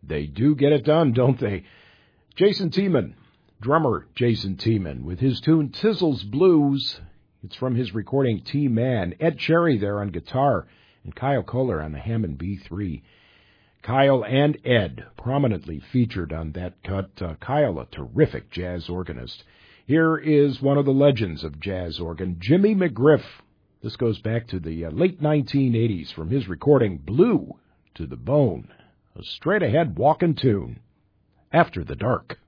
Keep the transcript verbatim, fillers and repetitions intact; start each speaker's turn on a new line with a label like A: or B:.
A: They do get it done, don't they? Jason Tiemann, drummer Jason Tiemann, with his tune Tizzles Blues. It's from his recording T-Man. Ed Cherry there on guitar, and Kyle Kohler on the Hammond B three. Kyle and Ed prominently featured on that cut. Uh, Kyle, a terrific jazz organist. Here is one of the legends of jazz organ, Jimmy McGriff. This goes back to the uh, late nineteen eighties from his recording Blue to the Bone. A straight-ahead walking tune. After the Dark.